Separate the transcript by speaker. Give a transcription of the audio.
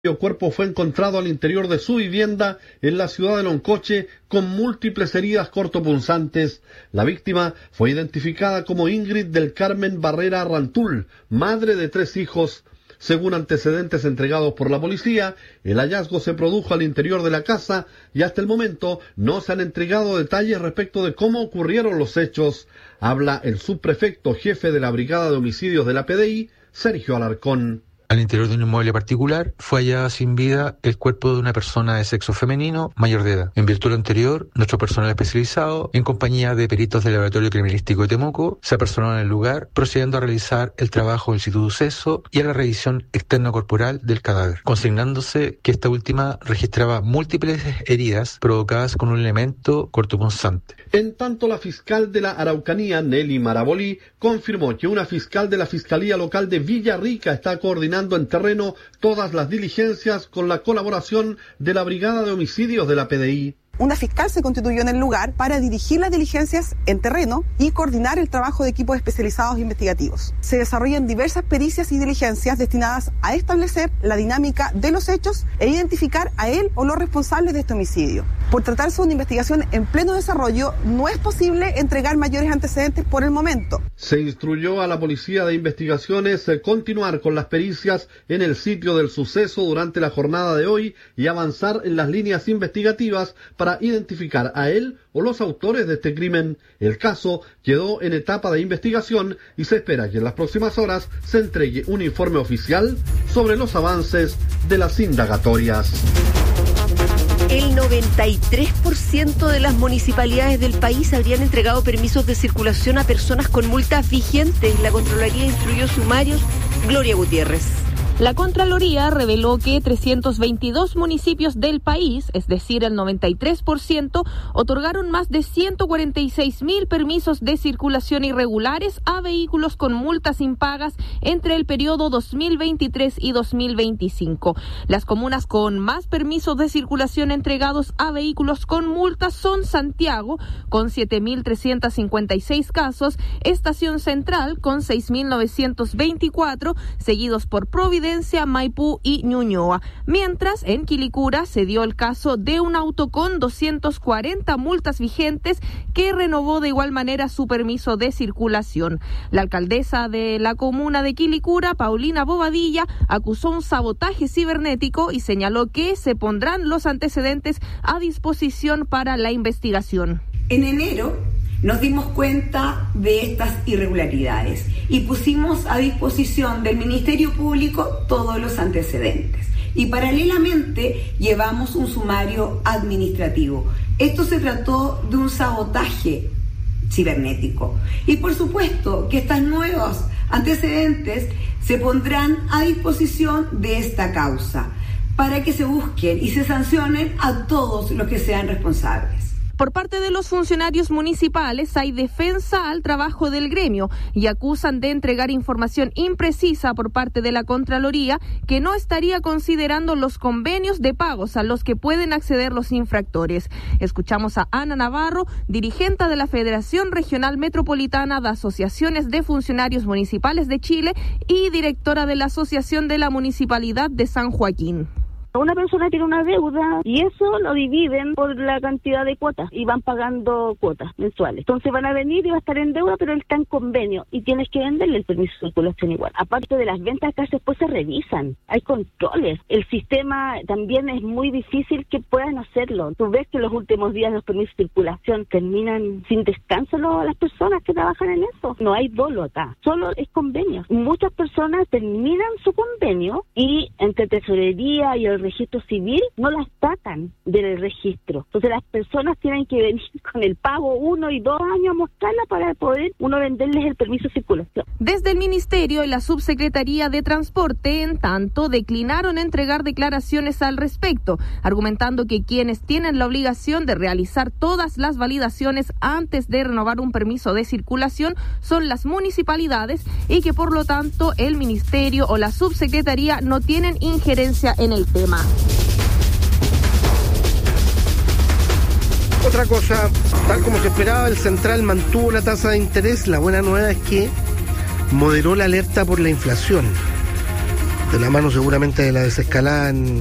Speaker 1: El cuerpo fue encontrado al interior de su vivienda en la ciudad de Loncoche con múltiples heridas cortopunzantes. La víctima fue identificada como Ingrid del Carmen Barrera Rantul, madre de 3 hijos. Según antecedentes entregados por la policía, el hallazgo se produjo al interior de la casa y hasta el momento no se han entregado detalles respecto de cómo ocurrieron los hechos. Habla el subprefecto jefe de la Brigada de Homicidios de la PDI, Sergio Alarcón.
Speaker 2: Al interior de un inmueble particular fue hallada sin vida el cuerpo de una persona de sexo femenino mayor de edad. En virtud de lo anterior, nuestro personal especializado, en compañía de peritos del Laboratorio Criminalístico de Temuco, se apersonó en el lugar, procediendo a realizar el trabajo del sitio de suceso y a la revisión externo-corporal del cadáver, consignándose que esta última registraba múltiples heridas provocadas con un elemento cortopunzante.
Speaker 1: En tanto, la fiscal de la Araucanía, Nelly Marabolí, confirmó que una fiscal de la Fiscalía Local de Villarrica está coordinando en terreno todas las diligencias con la colaboración de la Brigada de Homicidios de la PDI.
Speaker 3: Una fiscal se constituyó en el lugar para dirigir las diligencias en terreno y coordinar el trabajo de equipos especializados investigativos. Se desarrollan diversas pericias y diligencias destinadas a establecer la dinámica de los hechos e identificar a él o los responsables de este homicidio. Por tratarse de una investigación en pleno desarrollo, no es posible entregar mayores antecedentes por el momento.
Speaker 1: Se instruyó a la Policía de Investigaciones a continuar con las pericias en el sitio del suceso durante la jornada de hoy y avanzar en las líneas investigativas para identificar a él o los autores de este crimen. El caso quedó en etapa de investigación y se espera que en las próximas horas se entregue un informe oficial sobre los avances de las indagatorias.
Speaker 4: El 93% de las municipalidades del país habrían entregado permisos de circulación a personas con multas vigentes. La Contraloría instruyó sumarios. Gloria Gutiérrez.
Speaker 5: La Contraloría reveló que 322 municipios del país, es decir, el 93%, otorgaron más de 146.000 permisos de circulación irregulares a vehículos con multas impagas entre el periodo 2023 y 2025. Las comunas con más permisos de circulación entregados a vehículos con multas son Santiago, con 7.356 casos, Estación Central, con 6.924, seguidos por Providencia, Maipú y Ñuñoa. Mientras, en Quilicura se dio el caso de un auto con 240 multas vigentes que renovó de igual manera su permiso de circulación. La alcaldesa de la comuna de Quilicura, Paulina Bobadilla, acusó un sabotaje cibernético y señaló que se pondrán los antecedentes a disposición para la investigación.
Speaker 6: En enero nos dimos cuenta de estas irregularidades y pusimos a disposición del Ministerio Público todos los antecedentes. Y paralelamente llevamos un sumario administrativo. Esto se trató de un sabotaje cibernético. Y por supuesto que estos nuevos antecedentes se pondrán a disposición de esta causa para que se busquen y se sancionen a todos los que sean responsables.
Speaker 5: Por parte de los funcionarios municipales hay defensa al trabajo del gremio y acusan de entregar información imprecisa por parte de la Contraloría que no estaría considerando los convenios de pagos a los que pueden acceder los infractores. Escuchamos a Ana Navarro, dirigente de la Federación Regional Metropolitana de Asociaciones de Funcionarios Municipales de Chile y directora de la Asociación de la Municipalidad de San Joaquín.
Speaker 7: Una persona tiene una deuda y eso lo dividen por la cantidad de cuotas y van pagando cuotas mensuales. Entonces van a venir y va a estar en deuda, pero él está en convenio y tienes que venderle el permiso de circulación igual. Aparte de las ventas acá después se revisan, hay controles. El sistema también es muy difícil que puedan hacerlo. Tú ves que los últimos días los permisos de circulación terminan sin descanso las personas que trabajan en eso. No hay dolo acá, solo es convenio. Muchas personas terminan su convenio y entre tesorería y el registro civil no las sacan del registro. Entonces las personas tienen que venir con el pago 1 y 2 años a mostrarla para poder uno venderles el permiso de circulación.
Speaker 5: Desde el Ministerio y la Subsecretaría de Transporte, en tanto, declinaron entregar declaraciones al respecto, argumentando que quienes tienen la obligación de realizar todas las validaciones antes de renovar un permiso de circulación son las municipalidades y que por lo tanto el Ministerio o la Subsecretaría no tienen injerencia en el tema.
Speaker 8: Otra cosa, tal como se esperaba, el Central mantuvo la tasa de interés. La buena nueva es que moderó la alerta por la inflación. de la mano seguramente de la desescalada en